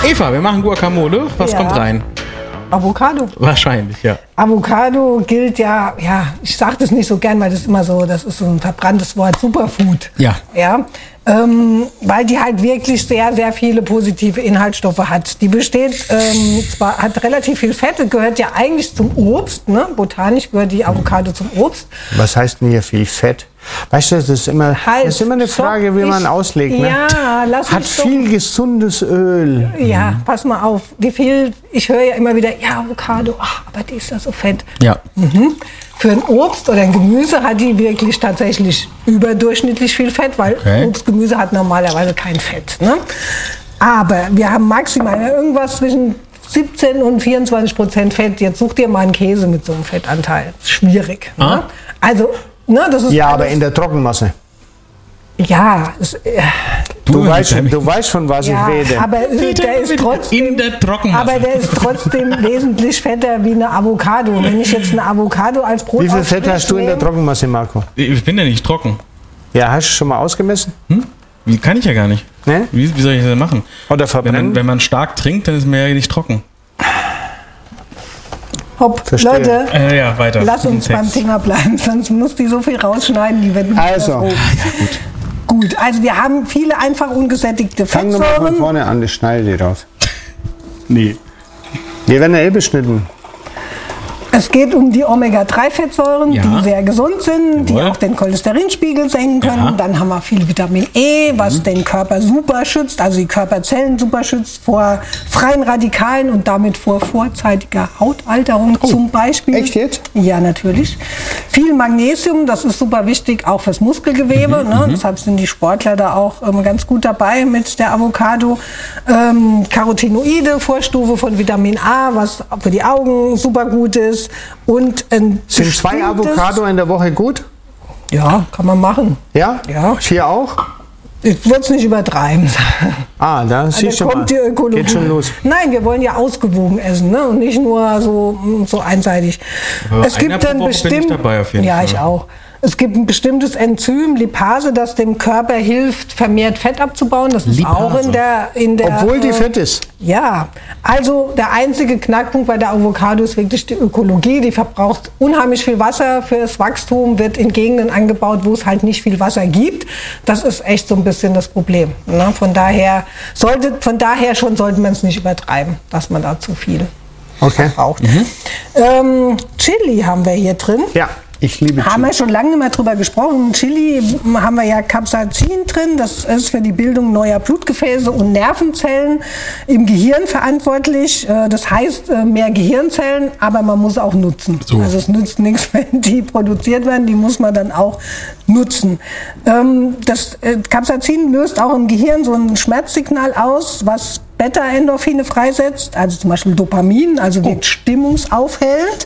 Eva, wir machen Guacamole. Was kommt rein? Avocado. Wahrscheinlich, ja. Avocado gilt ja, ich sage das nicht so gern, weil das ist immer so, das ist so ein verbranntes Wort, Superfood. Ja. Weil die halt wirklich sehr, sehr viele positive Inhaltsstoffe hat. Die besteht, zwar hat relativ viel Fett, gehört ja eigentlich zum Obst, ne? Botanisch gehört die Avocado zum Obst. Was heißt denn hier viel Fett? Weißt du, das ist immer eine Frage, wie man auslegt. Ne? Ja, hat viel gesundes Öl. Ja, pass mal auf. Ich höre ja immer wieder, ja, Avocado, aber die ist ja so fett. Ja. Für ein Obst oder ein Gemüse hat die wirklich tatsächlich überdurchschnittlich viel Fett, weil Obst, Gemüse hat normalerweise kein Fett. Ne? Aber wir haben maximal irgendwas zwischen 17 und 24% Fett. Jetzt such dir mal einen Käse mit so einem Fettanteil. Schwierig. Ne? Also, das ist aber in der Trockenmasse. Ja. Du weißt, von was ich rede. Aber der ist trotzdem, in der Trockenmasse. Aber der ist trotzdem wesentlich fetter wie eine Avocado. Wenn ich jetzt eine Avocado als Brot Wie viel Fett hast du in der Trockenmasse, Marco? Ich bin ja nicht trocken. Ja, hast du schon mal ausgemessen? Wie kann ich ja gar nicht. Ne? Wie soll ich das denn machen? Oder verbrennen? Wenn man stark trinkt, dann ist man ja nicht trocken. Hopp, Verstehe. Leute, weiter. lass uns beim Thema bleiben, sonst muss die so viel rausschneiden, die werden nicht Also, gut, also wir haben viele einfach ungesättigte fang nochmal von Fettsäuren. vorne an, das schneide die raus. Nee. Die werden ja beschnitten. Es geht um die Omega-3-Fettsäuren, Ja. die sehr gesund sind, die Jawohl. auch den Cholesterinspiegel senken können. Ja. Dann haben wir viel Vitamin E, was den Körper super schützt, also die Körperzellen super schützt vor freien Radikalen und damit vor vorzeitiger Hautalterung zum Beispiel. Echt jetzt? Ja, natürlich. Viel Magnesium, das ist super wichtig, auch fürs Muskelgewebe. Ne? Deshalb sind die Sportler da auch ganz gut dabei mit der Avocado. Carotinoide, Vorstufe von Vitamin A, was für die Augen super gut ist. Und Sind 2 Avocado in der Woche gut? Ja, kann man machen. Ja? Ja. 4 auch? Ich würde es nicht übertreiben. Da siehst du mal. Kommt die Ökologie. Geht schon los. Nein, wir wollen ja ausgewogen essen, ne? Und nicht nur so einseitig. Aber Es gibt dann bin ich dabei auf jeden Fall. ich auch. Es gibt ein bestimmtes Enzym, Lipase, das dem Körper hilft, vermehrt Fett abzubauen. Das ist Lipase. auch in der Obwohl die fett ist. Ja, also der einzige Knackpunkt bei der Avocado ist wirklich die Ökologie. Die verbraucht unheimlich viel Wasser fürs Wachstum, wird in Gegenden angebaut, wo es halt nicht viel Wasser gibt. Das ist echt so ein bisschen das Problem. Ne? Von daher sollte man es nicht übertreiben, dass man da zu viel verbraucht. Chili haben wir hier drin. Ja, ich liebe Haben Chili. wir schon lange nicht mehr drüber gesprochen. Chili haben wir ja Capsaicin drin. Das ist für die Bildung neuer Blutgefäße und Nervenzellen im Gehirn verantwortlich. Das heißt, mehr Gehirnzellen, aber man muss auch nutzen. So. Also es nützt nichts, wenn die produziert werden. Die muss man dann auch nutzen. Das Capsaicin löst auch im Gehirn so ein Schmerzsignal aus, was Beta-Endorphine freisetzt, also zum Beispiel Dopamin, also wirkt stimmungsaufhellend,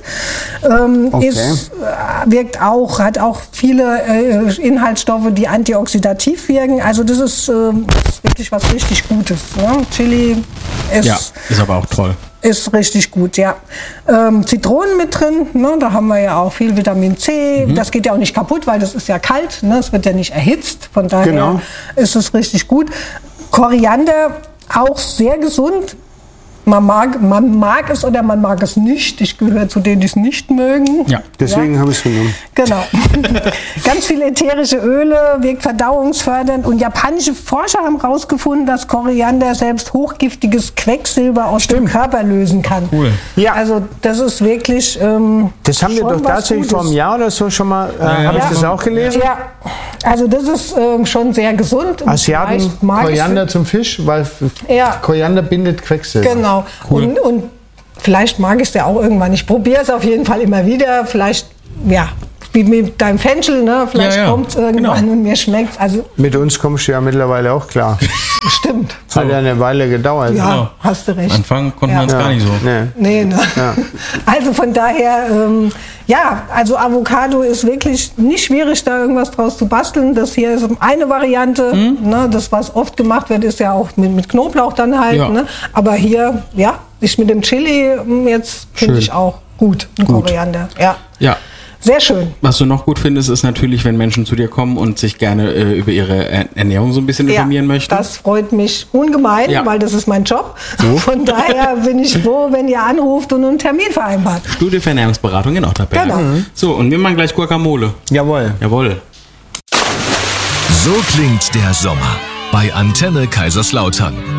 hat auch viele Inhaltsstoffe, die antioxidativ wirken. Also das ist wirklich was richtig Gutes. Ne? Chili ist aber auch toll. Ist richtig gut, ja. Zitronen mit drin, ne? Da haben wir ja auch viel Vitamin C. Das geht ja auch nicht kaputt, weil das ist ja kalt, ne? Es wird ja nicht erhitzt. Von daher ist es richtig gut. Koriander, auch sehr gesund. Man mag es oder man mag es nicht. Ich gehöre zu denen, die es nicht mögen. Ja. Deswegen habe ich es genommen. Genau. Ganz viele ätherische Öle, wirkt verdauungsfördernd. Und japanische Forscher haben herausgefunden, dass Koriander selbst hochgiftiges Quecksilber aus dem Körper lösen kann. Cool. Ja. Also das ist wirklich Das haben wir schon doch was tatsächlich vor einem Gutes. Jahr oder so schon mal, habe ich das auch gelesen? Ja, also das ist schon sehr gesund. Und Asiaten, vielleicht mag ich Koriander zum Fisch, weil Ja. Koriander bindet Quecksilber. Genau. Cool. Und vielleicht mag ich es ja auch irgendwann. Ich probiere es auf jeden Fall immer wieder. Vielleicht, wie mit deinem Fenchel, ne? Vielleicht kommt es irgendwann und mir schmeckt es. Also Mit uns kommst du ja mittlerweile auch klar. stimmt. Hat ja eine Weile gedauert. Ja, Genau. hast du recht. Am Anfang konnten wir es gar nicht so. Nee. Nee, ne? Also von daher, also Avocado ist wirklich nicht schwierig, da irgendwas draus zu basteln. Das hier ist eine Variante. Ne? Das, was oft gemacht wird, ist ja auch mit Knoblauch dann halt. Ja. Ne? Aber hier, ich mit dem Chili jetzt finde ich auch gut, ein Koriander. Ja. Ja. Sehr schön. Was du noch gut findest, ist natürlich, wenn Menschen zu dir kommen und sich gerne über ihre Ernährung so ein bisschen informieren möchten. Das freut mich ungemein, weil das ist mein Job. So. Von daher bin ich froh, wenn ihr anruft und einen Termin vereinbart. Studie für Ernährungsberatung in Otterberg. Genau. So, und wir machen gleich Guacamole. Jawohl. So klingt der Sommer bei Antenne Kaiserslautern.